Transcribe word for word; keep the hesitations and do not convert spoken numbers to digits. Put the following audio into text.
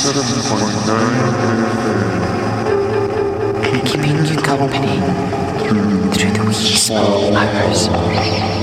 Keeping you company through the wee small hours.